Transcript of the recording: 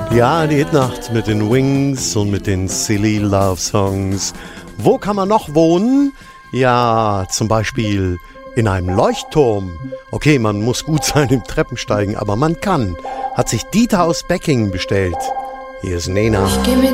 Ja, die Hitnacht mit den Wings und mit den Silly Love Songs. Wo kann man noch wohnen? Ja, zum Beispiel in einem Leuchtturm. Okay, man muss gut sein im Treppensteigen, aber man kann. Hat sich Dieter aus Becking bestellt. Hier ist Nena.